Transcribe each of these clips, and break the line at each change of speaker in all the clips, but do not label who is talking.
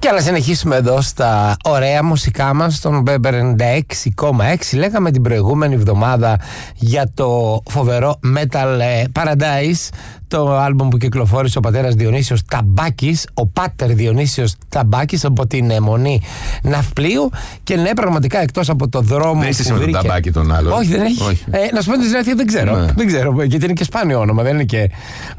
Και να συνεχίσουμε εδώ στα ωραία μουσικά μας στον 96,6. Λέγαμε την προηγούμενη εβδομάδα για το φοβερό Metal Paradise, το άλμπουμ που κυκλοφόρησε ο πατέρας Διονύσιος Ταμπάκης, ο πάτερ Διονύσιος Ταμπάκης, από την αιμονή Ναυπλίου. Και ναι, πραγματικά εκτός από το δρόμο.
Δεν είσαι εσύ με τον Ταμπάκη τον άλλο.
Όχι, δεν έχει.
Όχι.
Να σου πω την αλήθεια, δεν ξέρω.
Ναι.
Δεν ξέρω, γιατί είναι και σπάνιο όνομα, δεν είναι και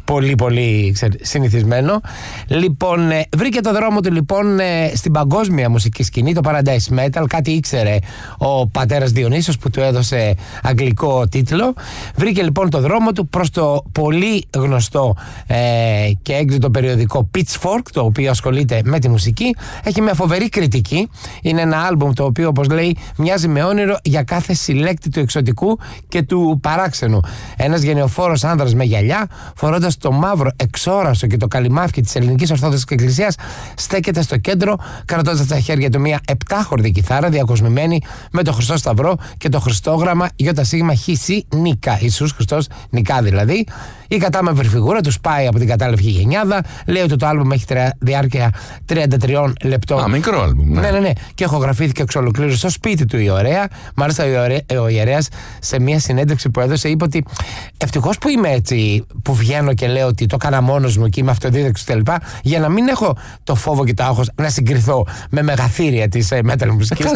πολύ συνηθισμένο. Λοιπόν, βρήκε το δρόμο του λοιπόν στην παγκόσμια μουσική σκηνή, το Paradise Metal. Κάτι ήξερε ο πατέρας Διονύσιος που του έδωσε αγγλικό τίτλο. Βρήκε λοιπόν το δρόμο του προς το πολύ γνωστό και έκδοτο περιοδικό Pitchfork, το οποίο ασχολείται με τη μουσική. Έχει μια φοβερή κριτική. Είναι ένα άλμπουμ το οποίο, όπως λέει, μοιάζει με όνειρο για κάθε συλλέκτη του εξωτικού και του παράξενου. Ένας γενναιοφόρος άνδρας με γυαλιά, φορώντας το μαύρο εξόρασο και το καλυμάφι της Ελληνικής Ορθόδοξης Εκκλησίας, στέκεται στο κέντρο, κρατώντας στα χέρια του μια 7χορδη κιθάρα διακοσμημένη με το Χριστό Σταυρό και το Χριστόγραμμα ΙΣΧ Νίκα. Ιησούς Χριστός Νικά δηλαδή. Η κατάμαυρη φιγούρα του σπάει από την κατάλευκη γενιάδα. Λέει ότι το άλμπουμ έχει διάρκεια 33 λεπτών.
Α, μικρό άλμπουμ.
Ναι. Και ηχογραφήθηκε εξ ολοκλήρου στο σπίτι του Ιωρέα. Μάλιστα, ο ιερέας σε μια συνέντευξη που έδωσε είπε ότι ευτυχώς που είμαι έτσι, που βγαίνω και λέω ότι το έκανα μόνος μου και είμαι αυτοδίδακτος κτλ. Για να μην έχω το φόβο και το άγχος να συγκριθώ με μεγαθύρια της metal μουσικής.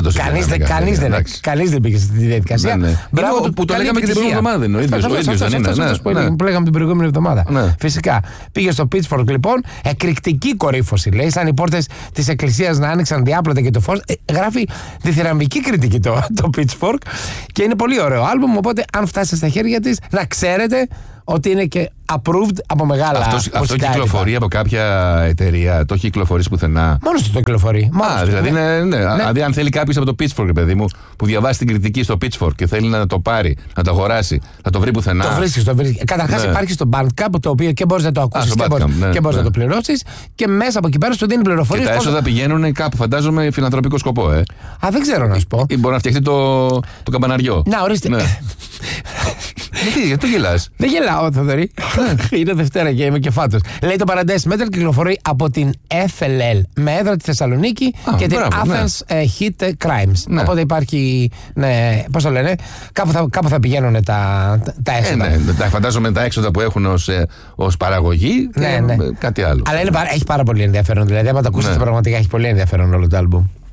Κανείς δεν πήγε στη διαδικασία.
Μπράβο, που το λέγαμε και την προηγούμενη εβδομάδα. Ο ίδιος δεν είναι.
Που λέγαμε την προηγούμενη εβδομάδα.
Ναι.
Φυσικά. Πήγε στο Pitchfork λοιπόν, εκρηκτική κορύφωση λέει, σαν οι πόρτες της εκκλησίας να άνοιξαν διάπλατα και το φως. Γράφει διθυραμβική κριτική το Pitchfork και είναι πολύ ωραίο άλμπουμ. Οπότε, αν φτάσει στα χέρια της, να ξέρετε ότι είναι και approved από μεγάλα.
Αυτό κυκλοφορεί από κάποια εταιρεία, το έχει κυκλοφορήσει πουθενά.
Μόνο του το κυκλοφορεί.
Δηλαδή, δηλαδή, αν θέλει κάποιος από το Pitchfork, παιδί μου, που διαβάσει την κριτική στο Pitchfork και θέλει να το πάρει, να το αγοράσει, θα το βρει πουθενά.
Το βρίσκεις. Καταρχάς υπάρχει στο Bandcamp, το οποίο και μπορείς να το ακούσεις και μπορείς να το πληρώσεις, και μέσα από εκεί πέρα σου δίνει πληροφορίες.
Και τα έσοδα πηγαίνουν κάπου, φαντάζομαι, φιλανθρωπικό σκοπό,
Α, δεν ξέρω να σου πω.
Ή μπορεί να φτιαχτεί το καμπαναριό.
Να, ορίστε.
Γιατί το γελάς?
Δεν γελάω, Θοδωρή. Είναι Δευτέρα και είμαι και φάτος. Λέει το Paradise Metal κυκλοφορεί από την FLL με έδρα τη Θεσσαλονίκη και την Athens Hit Crimes. Οπότε υπάρχει. Πώς το λένε, κάπου θα πηγαίνουν τα έσοδα.
Φαντάζομαι τα έξοδα που έχουν ως παραγωγή και κάτι άλλο.
Αλλά έχει πάρα πολύ ενδιαφέρον. Δηλαδή, άμα το ακούσετε, πραγματικά έχει πολύ ενδιαφέρον όλο το άλμπουμ.